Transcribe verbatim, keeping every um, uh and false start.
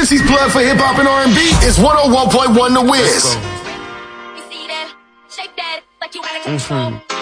Quincy's plug for hip hop and R and B is one oh one point one The Wiz. You see that? Shake that like you had a control.